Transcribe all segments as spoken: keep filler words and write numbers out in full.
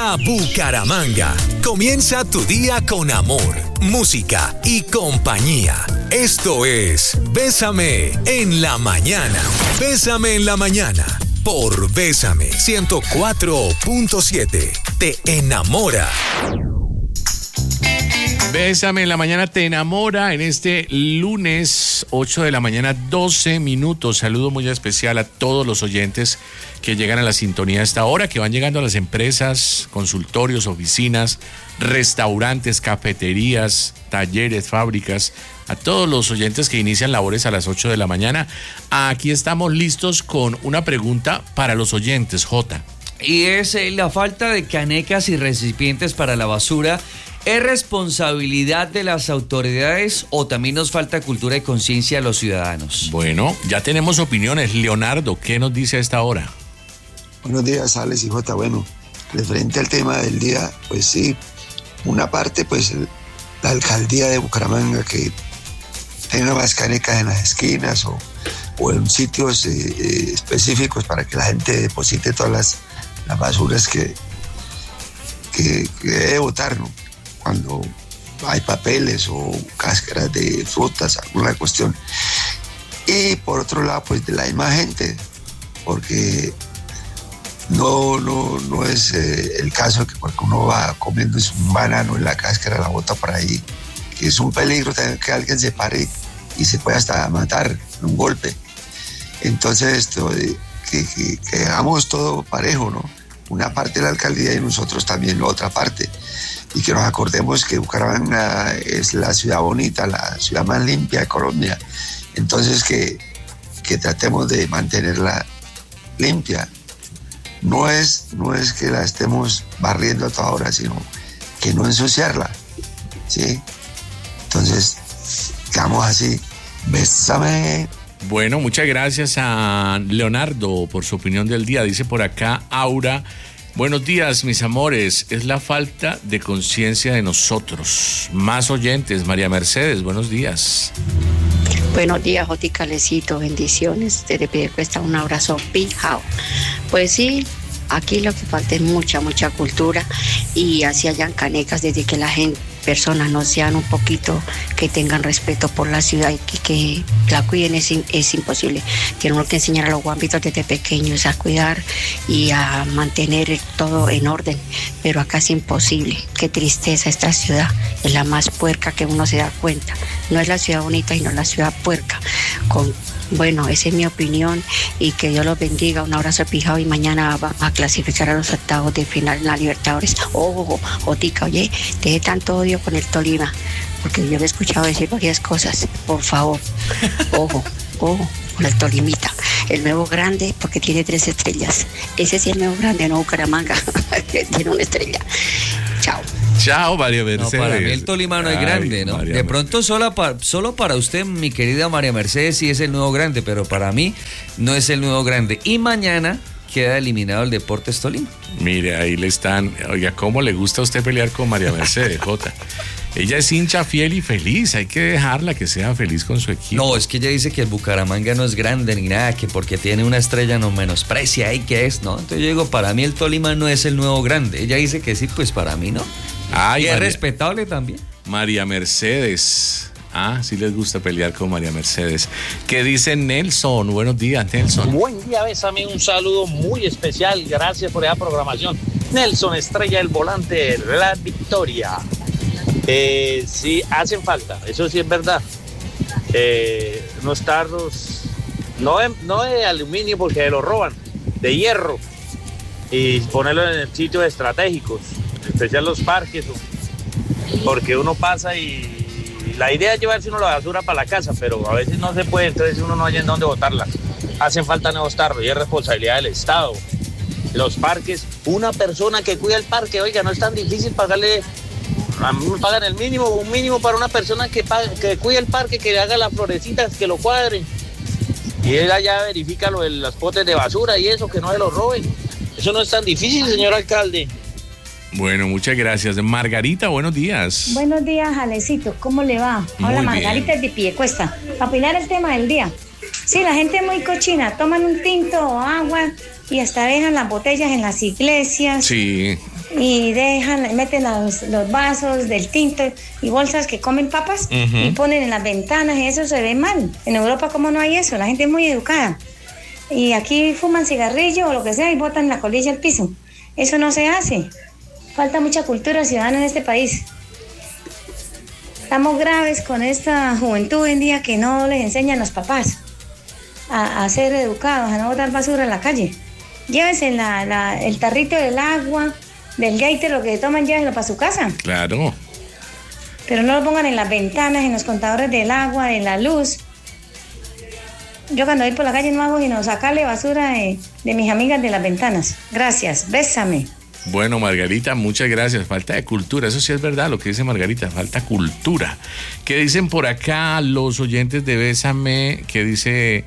a Bucaramanga. Comienza tu día con amor, música y compañía. Esto es Bésame en la mañana. Bésame en la mañana por Bésame ciento cuatro punto siete. Te enamora. Bésame en la mañana te enamora en este lunes ocho de la mañana, doce minutos. Saludo muy especial a todos los oyentes que llegan a la sintonía a esta hora, que van llegando a las empresas, consultorios, oficinas, restaurantes, cafeterías, talleres, fábricas, a todos los oyentes que inician labores a las ocho de la mañana. Aquí estamos listos con una pregunta para los oyentes, Jota. Y es eh, la falta de canecas y recipientes para la basura. ¿Es responsabilidad de las autoridades o también nos falta cultura y conciencia a los ciudadanos? Bueno, ya tenemos opiniones. Leonardo, ¿qué nos dice a esta hora? Buenos días, Alex y Jota. Bueno, referente al tema del día, pues sí, una parte, pues el, la alcaldía de Bucaramanga que tenga más canecas en las esquinas o, o en sitios eh, eh, específicos para que la gente deposite todas las, las basuras que, que, que debe botar, ¿no? Cuando hay papeles o cáscaras de frutas, alguna cuestión. Y por otro lado, pues de la misma gente, porque no, no, no es eh, el caso que porque uno va comiendo un banano en la cáscara, la bota por ahí, que es un peligro también que alguien se pare y se puede hasta matar en un golpe. Entonces, esto, eh, que, que, que hagamos todo parejo, ¿no? Una parte de la alcaldía y nosotros también la otra parte. Y que nos acordemos que Bucaramanga es la ciudad bonita, la ciudad más limpia de Colombia. Entonces que, que tratemos de mantenerla limpia. No es, no es que la estemos barriendo a toda hora, sino que no ensuciarla, ¿sí? Entonces, quedamos así. Bésame. Bueno, muchas gracias a Leonardo por su opinión del día. Dice por acá Aura: buenos días, mis amores. Es la falta de conciencia de nosotros. Más oyentes. María Mercedes, buenos días. Buenos días, Joti Calecito. Bendiciones. Desde Piedecuesta, un abrazo pijao. Pues sí, aquí lo que falta es mucha, mucha cultura. Y así hayan canecas desde que la gente, personas no sean un poquito, que tengan respeto por la ciudad y que, que la cuiden, es, es imposible. Tenemos que enseñar a los guambitos desde pequeños a cuidar y a mantener todo en orden, pero acá es imposible. Qué tristeza, esta ciudad es la más puerca que uno se da cuenta. No es la ciudad bonita, sino la ciudad puerca. Con Bueno, esa es mi opinión y que Dios los bendiga. Un abrazo pijado y mañana va a clasificar a los octavos de final en la Libertadores. Ojo, Jotica, oye, deje tanto odio con el Tolima, porque yo lo he escuchado decir varias cosas. Por favor, ojo, ojo con el Tolimita. El nuevo grande, porque tiene tres estrellas. Ese sí es el nuevo grande, no Bucaramanga, tiene una estrella. Chao. Chao, María Mercedes. No, para mí el Tolima no es Ay, grande, ¿no? María de pronto solo para, solo para usted, mi querida María Mercedes, sí es el nuevo grande, pero para mí no es el nuevo grande. Y mañana queda eliminado el Deportes Tolima. Mire, ahí le están. Oiga, ¿cómo le gusta a usted pelear con María Mercedes, Jota? Ella es hincha fiel y feliz, hay que dejarla que sea feliz con su equipo. No, es que ella dice que el Bucaramanga no es grande ni nada, que porque tiene una estrella no menosprecia y que es, ¿no? Entonces yo digo, para mí el Tolima no es el nuevo grande. Ella dice que sí, pues para mí no. Ay, y es María, respetable también. María Mercedes. Ah, sí les gusta pelear con María Mercedes. ¿Qué dice Nelson? Buenos días, Nelson. Buen día, Bésame, un saludo muy especial. Gracias por esa programación. Nelson Estrella, el volante de la Victoria. Eh, sí, hacen falta, eso sí es verdad. Eh, unos tarros, no de, no de aluminio porque se lo roban, de hierro. Y ponerlo en sitios estratégicos, en especial los parques, porque uno pasa y la idea es llevarse uno la basura para la casa, pero a veces no se puede, entonces uno no hay en dónde botarla. Hacen falta nuevos tarros y es responsabilidad del Estado. Los parques, una persona que cuida el parque, oiga, no es tan difícil pagarle, a mí me pagan el mínimo, un mínimo para una persona que, pague, que cuide el parque, que le haga las florecitas, que lo cuadre. Y él allá verifica lo de los potes de basura y eso, que no se lo roben. Eso no es tan difícil, señor alcalde. Bueno, muchas gracias. Margarita, buenos días. Buenos días, Alecito. ¿Cómo le va? Muy Hola, Margarita bien. de Piedecuesta. Para opinar el tema del día. Sí, la gente es muy cochina. Toman un tinto o agua y hasta dejan las botellas en las iglesias. Sí. y dejan, meten los, los vasos del tinto y bolsas que comen papas uh-huh. y ponen en las ventanas y eso se ve mal. En Europa, ¿cómo no hay eso? La gente es muy educada. Y aquí fuman cigarrillo o lo que sea y botan la colilla al piso. Eso no se hace. Falta mucha cultura ciudadana en este país. Estamos graves con esta juventud hoy en día que no les enseñan los papás a, a ser educados, a no botar basura en la calle. Llévense la, la, el tarrito del agua, del gaiter, lo que toman, llévenlo para su casa. Claro. Pero no lo pongan en las ventanas, en los contadores del agua, de la luz. Yo cuando voy por la calle no hago sino sacarle basura de, de mis amigas de las ventanas. Gracias, bésame. Bueno, Margarita, muchas gracias. Falta de cultura, eso sí es verdad lo que dice Margarita, falta cultura. ¿Qué dicen por acá los oyentes de Bésame? ¿Qué dice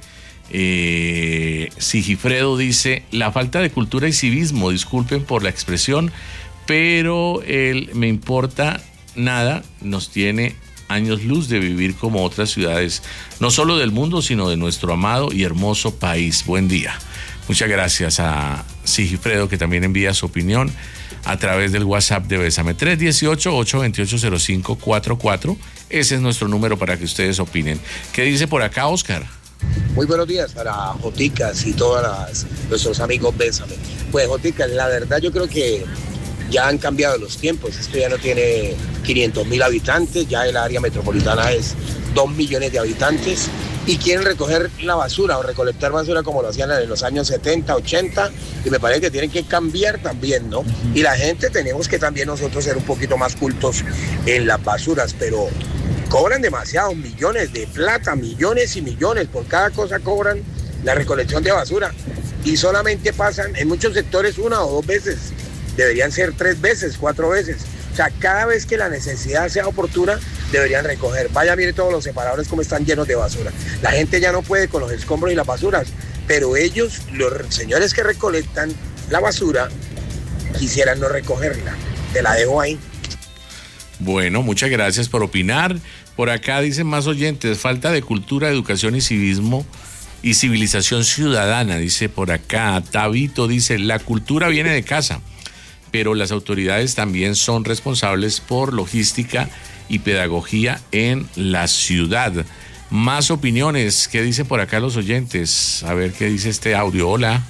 eh, Sigifredo? Dice, la falta de cultura y civismo, disculpen por la expresión, pero el me importa nada nos tiene años luz de vivir como otras ciudades, no solo del mundo, sino de nuestro amado y hermoso país. Buen día. Muchas gracias a Sigifredo, que también envía su opinión a través del WhatsApp de Bésame. tres uno ocho, ocho dos ocho, cero cinco cuatro cuatro. Ese es nuestro número para que ustedes opinen. ¿Qué dice por acá, Oscar? Muy buenos días para Joticas y todos nuestros amigos Bésame. Pues, Joticas, la verdad yo creo que ya han cambiado los tiempos. Esto ya no tiene quinientos mil habitantes, ya el área metropolitana es dos millones de habitantes y quieren recoger la basura o recolectar basura como lo hacían en los años setenta, ochenta, y me parece que tienen que cambiar también, ¿no? Y la gente tenemos que también nosotros ser un poquito más cultos en las basuras, pero cobran demasiados millones de plata, millones y millones, por cada cosa cobran la recolección de basura y solamente pasan en muchos sectores una o dos veces. Deberían ser tres veces, cuatro veces. O sea, cada vez que la necesidad sea oportuna, deberían recoger. Vaya, mire todos los separadores como están llenos de basura. La gente ya no puede con los escombros y las basuras, pero ellos, los señores que recolectan la basura, quisieran no recogerla. Te la dejo ahí. Bueno, muchas gracias por opinar. Por acá dicen más oyentes, falta de cultura, educación y civismo y civilización ciudadana, dice por acá. Tabito dice, la cultura viene de casa, pero las autoridades también son responsables por logística y pedagogía en la ciudad. Más opiniones, ¿qué dicen por acá los oyentes? A ver qué dice este audio. Hola.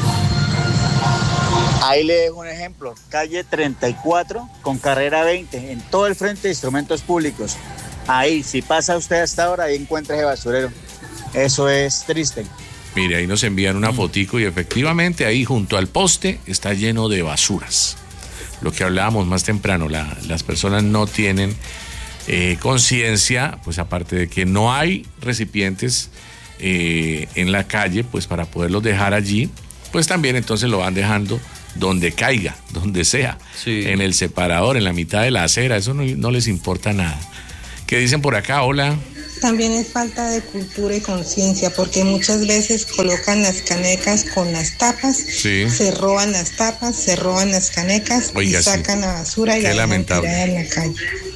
Ahí le dejo un ejemplo, calle treinta y cuatro con carrera veinte, en todo el frente de instrumentos públicos. Ahí, si pasa usted hasta ahora, ahí encuentra ese basurero. Eso es triste. Mire, ahí nos envían una fotico y efectivamente ahí junto al poste está lleno de basuras. Lo que hablábamos más temprano, la, las personas no tienen eh, conciencia, pues aparte de que no hay recipientes eh, en la calle, pues para poderlos dejar allí, pues también entonces lo van dejando donde caiga, donde sea, sí. En el separador, en la mitad de la acera, eso no, no les importa nada. ¿Qué dicen por acá? Hola. También es falta de cultura y conciencia, porque muchas veces colocan las canecas con las tapas, sí. Se roban las tapas, se roban las canecas. Oiga, y sacan sí. La basura y Qué la dejan tirada en la calle.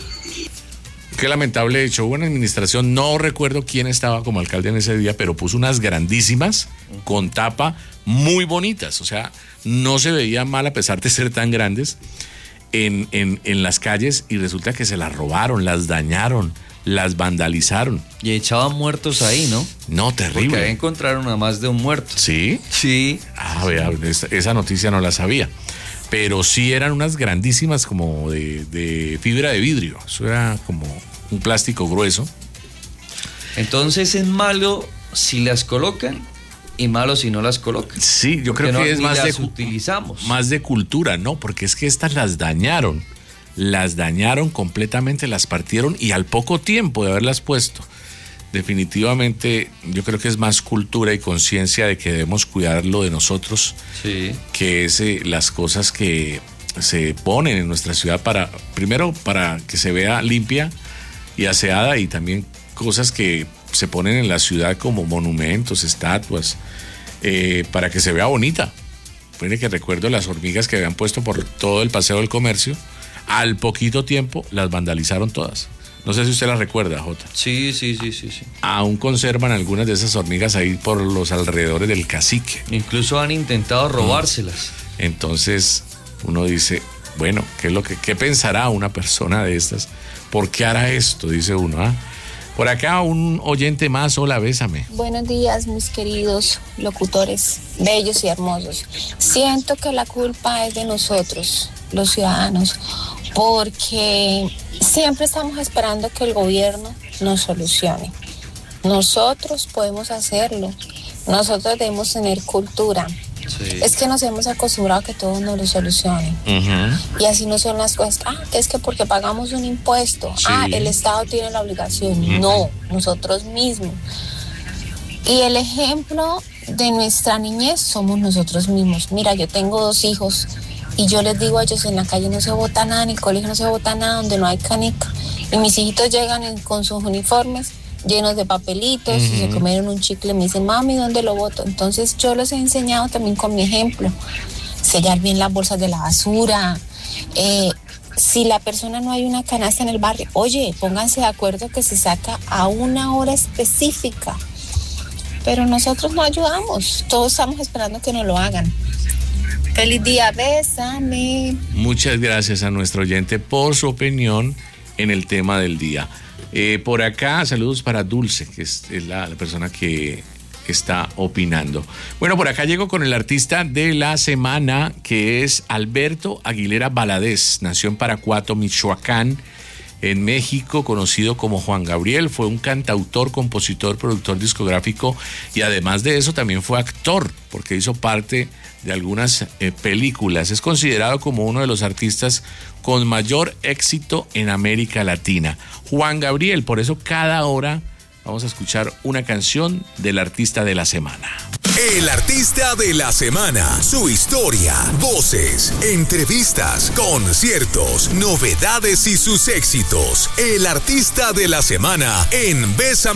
Qué lamentable hecho. Hubo una administración, no recuerdo quién estaba como alcalde en ese día, pero puso unas grandísimas con tapa muy bonitas, o sea, no se veía mal a pesar de ser tan grandes en, en, en las calles, y resulta que se las robaron, las dañaron, las vandalizaron. Y echaban muertos ahí, ¿no? No, terrible. Porque ahí encontraron a más de un muerto. ¿Sí? Sí. Ah, vea, esa, esa noticia no la sabía. Pero sí eran unas grandísimas como de, de fibra de vidrio. Eso era como un plástico grueso. Entonces es malo si las colocan y malo si no las colocan. Sí, yo creo que es más de, utilizamos. más de cultura, ¿no? Porque es que estas las dañaron. Las dañaron completamente, las partieron y al poco tiempo de haberlas puesto. Definitivamente yo creo que es más cultura y conciencia de que debemos cuidarlo de nosotros, sí. Que es eh, las cosas que se ponen en nuestra ciudad para, primero para que se vea limpia y aseada, y también cosas que se ponen en la ciudad como monumentos, estatuas, eh, para que se vea bonita. Miren que recuerdo las hormigas que habían puesto por todo el Paseo del Comercio, al poquito tiempo las vandalizaron todas. No sé si usted las recuerda, Jota. Sí, sí, sí, sí, sí. Aún conservan algunas de esas hormigas ahí por los alrededores del Cacique. Incluso han intentado robárselas. Entonces, uno dice, bueno, ¿qué es lo que qué pensará una persona de estas? ¿Por qué hará esto? Dice uno, ¿ah? Por acá un oyente más, hola, bésame. Buenos días, mis queridos locutores, bellos y hermosos. Siento que la culpa es de nosotros, los ciudadanos, porque siempre estamos esperando que el gobierno nos solucione. Nosotros podemos hacerlo, nosotros debemos tener cultura. Sí. Es que nos hemos acostumbrado a que todo nos lo solucione. Uh-huh. Y así no son las cosas. Ah, es que porque pagamos un impuesto. Sí. Ah, el Estado tiene la obligación. Uh-huh. No, nosotros mismos. Y el ejemplo de nuestra niñez somos nosotros mismos. Mira, yo tengo dos hijos y yo les digo a ellos, en la calle no se bota nada, en el colegio no se bota nada, donde no hay canica. Y mis hijitos llegan en, con sus uniformes llenos de papelitos, uh-huh. y se comieron un chicle, me dicen, mami, ¿dónde lo boto? Entonces yo les he enseñado también con mi ejemplo, sellar bien las bolsas de la basura, eh, si la persona no hay una canasta en el barrio, oye, pónganse de acuerdo que se saca a una hora específica, pero nosotros no ayudamos, todos estamos esperando que nos lo hagan. Feliz día, bésame. Muchas gracias a nuestro oyente por su opinión en el tema del día. Eh, por acá, saludos para Dulce, que es, es la, la persona que está opinando. Bueno, por acá llego con el artista de la semana, que es Alberto Aguilera Valadez. Nació en Paracuato, Michoacán, en México, conocido como Juan Gabriel. Fue un cantautor, compositor, productor discográfico y además de eso también fue actor, porque hizo parte de algunas eh, películas. Es considerado como uno de los artistas con mayor éxito en América Latina. Juan Gabriel, por eso cada hora vamos a escuchar una canción del artista de la semana. El artista de la semana, su historia, voces, entrevistas, conciertos, novedades y sus éxitos. El artista de la semana en Bésame.